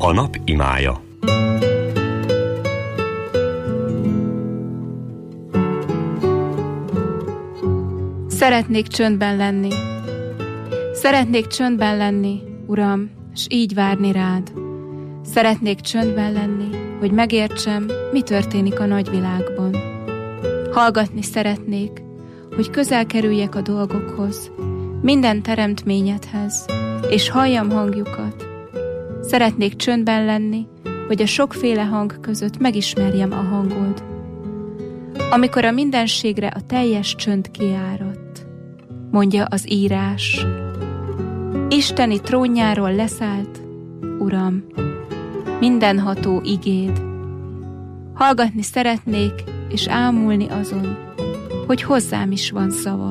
A nap imája. Szeretnék csöndben lenni. Szeretnék csöndben lenni, Uram, s így várni rád. Szeretnék csöndben lenni, hogy megértsem, mi történik a nagyvilágban. Hallgatni szeretnék, hogy közel kerüljek a dolgokhoz, minden teremtményedhez, és halljam hangjukat. Szeretnék csöndben lenni, hogy a sokféle hang között megismerjem a hangod. Amikor a mindenségre a teljes csönd kiáradt, mondja az írás. Isteni trónjáról leszállt, Uram, mindenható igéd. Hallgatni szeretnék, és ámulni azon, hogy hozzám is van szava.